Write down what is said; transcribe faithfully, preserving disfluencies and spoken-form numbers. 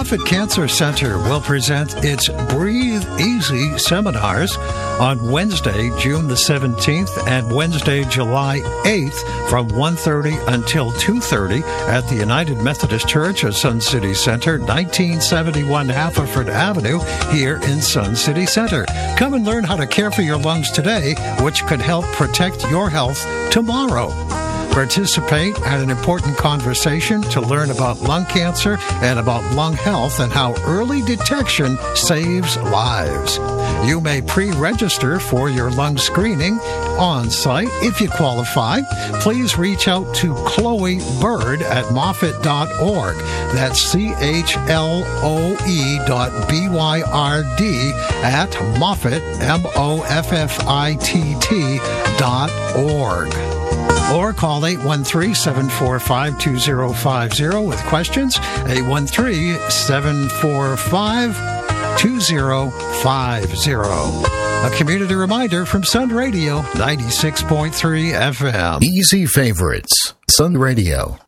Moffitt Cancer Center will present its Breathe Easy seminars on Wednesday, June the seventeenth and Wednesday, July eighth from one thirty until two thirty at the United Methodist Church of Sun City Center, nineteen seventy-one Haverford Avenue, here in Sun City Center. Come and learn how to care for your lungs today, which could help protect your health tomorrow. Participate at an important conversation to learn about lung cancer and about lung health and how early detection saves lives. You may pre-register for your lung screening on site if you qualify. Please reach out to Chloe Bird at Moffitt dot org. That's C H L O E dot B Y R D at Moffitt, M O F F I T T dot org. Or call eight one three, seven four five, two zero five zero with questions, eight one three, seven four five, two zero five zero. A community reminder from Sun Radio, ninety-six point three F M. Easy Favorites, Sun Radio.